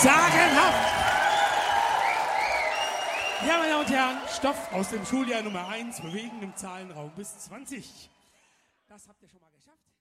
Sagenhaft! Ja, meine Damen und Herren, Stoff aus dem Schuljahr Nummer 1, bewegen im Zahlenraum bis 20. Das habt ihr schon mal geschafft.